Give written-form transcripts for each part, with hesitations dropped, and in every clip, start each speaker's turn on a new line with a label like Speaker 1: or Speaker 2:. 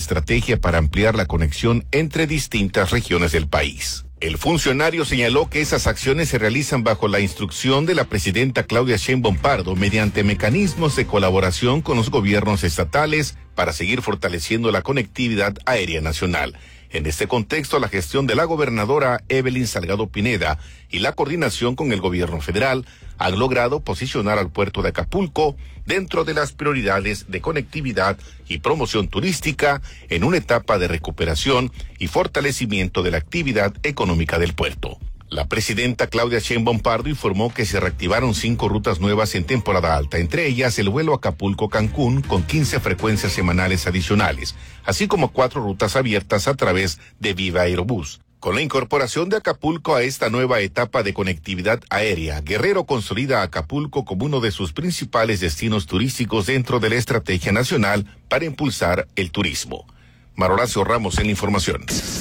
Speaker 1: estrategia para ampliar la conexión entre distintas regiones del país. El funcionario señaló que esas acciones se realizan bajo la instrucción de la presidenta Claudia Sheinbaum Pardo mediante mecanismos de colaboración con los gobiernos estatales para seguir fortaleciendo la conectividad aérea nacional. En este contexto, la gestión de la gobernadora Evelyn Salgado Pineda y la coordinación con el gobierno federal han logrado posicionar al puerto de Acapulco dentro de las prioridades de conectividad y promoción turística en una etapa de recuperación y fortalecimiento de la actividad económica del puerto. La presidenta Claudia Sheinbaum Pardo informó que se reactivaron 5 rutas nuevas en temporada alta, entre ellas el vuelo Acapulco-Cancún con 15 frecuencias semanales adicionales, así como 4 rutas abiertas a través de Viva Aerobús. Con la incorporación de Acapulco a esta nueva etapa de conectividad aérea, Guerrero consolida a Acapulco como uno de sus principales destinos turísticos dentro de la estrategia nacional para impulsar el turismo. Horacio Ramos en la información.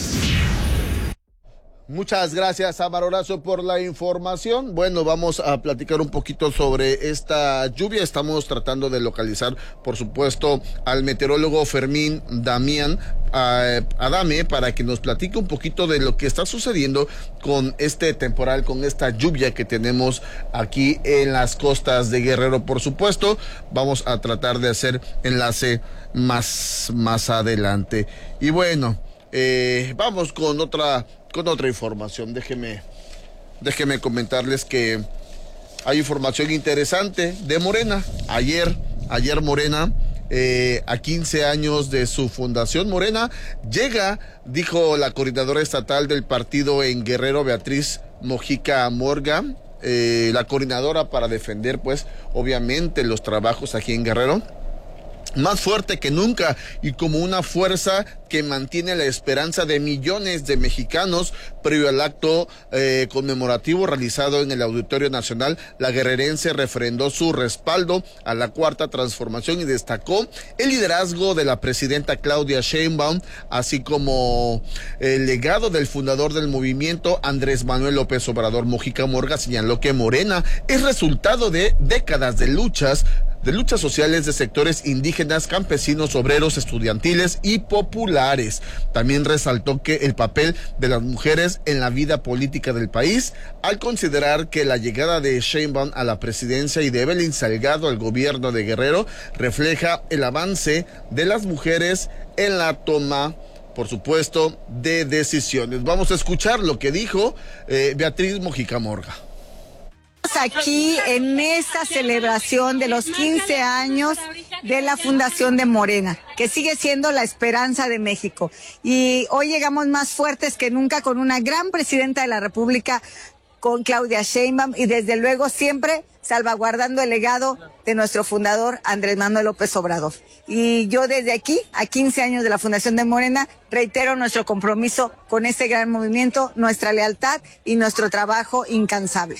Speaker 2: Muchas gracias a Horacio por la información. Bueno, vamos a platicar un poquito sobre esta lluvia. Estamos tratando de localizar, por supuesto, al meteorólogo Fermín Damián Adame para que nos platique un poquito de lo que está sucediendo con este temporal, con esta lluvia que tenemos aquí en las costas de Guerrero. Por supuesto, vamos a tratar de hacer enlace más adelante. Y bueno, vamos con otra información. Déjeme comentarles que hay información interesante de Morena. Ayer Morena, a 15 años de su fundación, Morena llega, dijo la coordinadora estatal del partido en Guerrero, Beatriz Mojica Morga, la coordinadora para defender, pues, obviamente los trabajos aquí en Guerrero, más fuerte que nunca y como una fuerza que mantiene la esperanza de millones de mexicanos. Previo al acto conmemorativo realizado en el Auditorio Nacional, la guerrerense refrendó su respaldo a la Cuarta Transformación y destacó el liderazgo de la presidenta Claudia Sheinbaum, así como el legado del fundador del movimiento, Andrés Manuel López Obrador. Mojica Morga señaló que Morena es resultado de décadas de luchas sociales de sectores indígenas, campesinos, obreros, estudiantiles y populares. También resaltó que el papel de las mujeres en la vida política del país, al considerar que la llegada de Sheinbaum a la presidencia y de Evelyn Salgado al gobierno de Guerrero refleja el avance de las mujeres en la toma, por supuesto, de decisiones. Vamos a escuchar lo que dijo Beatriz Mojica Morga.
Speaker 3: Aquí en esta celebración de los 15 años de la fundación de Morena, que sigue siendo la esperanza de México. Y hoy llegamos más fuertes que nunca con una gran presidenta de la República, con Claudia Sheinbaum, y desde luego siempre salvaguardando el legado de nuestro fundador Andrés Manuel López Obrador. Y yo desde aquí, a 15 años de la fundación de Morena, reitero nuestro compromiso con este gran movimiento, nuestra lealtad y nuestro trabajo incansable.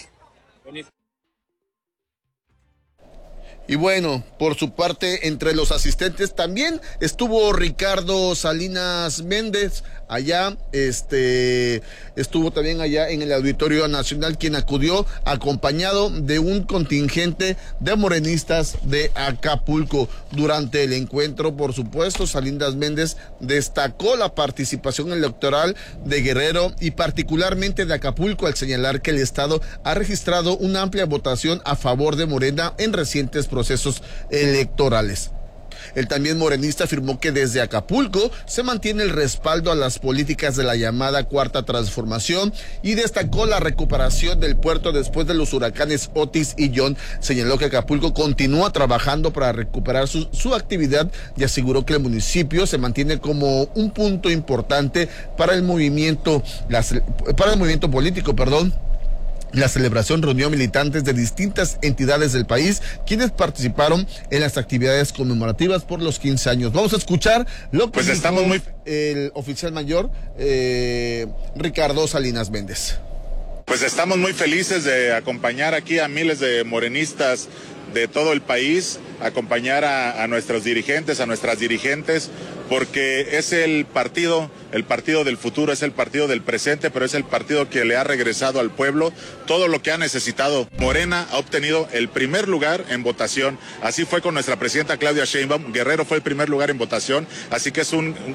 Speaker 2: Y bueno, por su parte, entre los asistentes también estuvo Ricardo Salinas Méndez, allá, estuvo también allá en el Auditorio Nacional, quien acudió acompañado de un contingente de morenistas de Acapulco. Durante el encuentro, por supuesto, Salinas Méndez destacó la participación electoral de Guerrero y particularmente de Acapulco, al señalar que el estado ha registrado una amplia votación a favor de Morena en recientes procesos electorales. El también morenista afirmó que desde Acapulco se mantiene el respaldo a las políticas de la llamada Cuarta Transformación y destacó la recuperación del puerto después de los huracanes Otis y John. Señaló que Acapulco continúa trabajando para recuperar su actividad y aseguró que el municipio se mantiene como un punto importante para el movimiento político. La celebración reunió militantes de distintas entidades del país, quienes participaron en las actividades conmemorativas por los 15 años. Vamos a escuchar lo que dijo el oficial mayor Ricardo Salinas Méndez.
Speaker 4: Pues estamos muy felices de acompañar aquí a miles de morenistas de todo el país, acompañar a nuestros dirigentes, a nuestras dirigentes, porque es el partido del futuro, es el partido del presente, pero es el partido que le ha regresado al pueblo todo lo que ha necesitado. Morena ha obtenido el primer lugar en votación, así fue con nuestra presidenta Claudia Sheinbaum. Guerrero fue el primer lugar en votación, así que es un